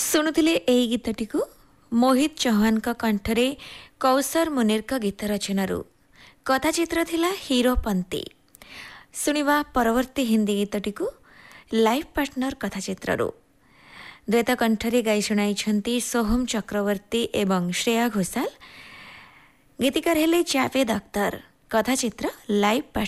ଶୁଣୁଥିଲେ ଏହି ଗୀତଟିକୁ ମୋହିତ ଚୌହାନଙ୍କ କଣ୍ଠରେ କୌସର ମୁନିରଙ୍କ ଗୀତ ରଚନାରୁ। କଥାଚିତ୍ର ଥିଲା ହିରୋପନ୍ତି। ଶୁଣିବା ପରବର୍ତ୍ତୀ ହିନ୍ଦୀ ଗୀତଟିକୁ ଲାଇଫ୍ ପାର୍ଟନର କଥାଚିତ୍ରରୁ। ଦ୍ୱୈତ କଣ୍ଠରେ ଗାଇ ଶୁଣାଇଛନ୍ତି ସୋହମ ଚକ୍ରବର୍ତ୍ତୀ ଏବଂ ଶ୍ରେୟା ଘୋଷାଲ। ଗୀତିକାର ହେଲେ ଜାଭେଦ ଅଖ୍ତର। କଥାଚିତ୍ର ଲାଇଫ୍